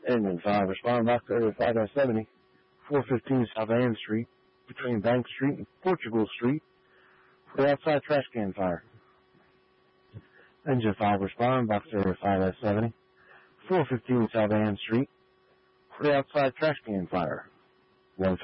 Engine 5, respond box area 5-70, 415 South Ann Street, between Bank Street and Portugal Street, for the outside trash can fire. Engine 5, respond box area 5-70, 415 South Ann Street, for the outside trash can fire. 150